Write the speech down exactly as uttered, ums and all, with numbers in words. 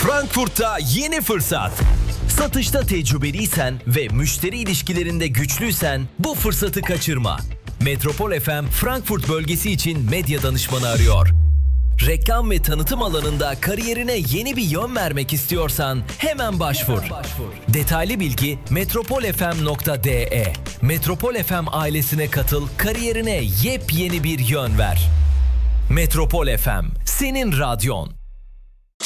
Frankfurt'ta yeni fırsat. Satışta tecrübeliysen ve müşteri ilişkilerinde güçlüysen bu fırsatı kaçırma. Metropol F M Frankfurt bölgesi için medya danışmanı arıyor. Reklam ve tanıtım alanında kariyerine yeni bir yön vermek istiyorsan hemen başvur. Detaylı bilgi metropol f m nokta d e. Metropol F M ailesine katıl, kariyerine yepyeni bir yön ver. Metropol F M, senin radyon.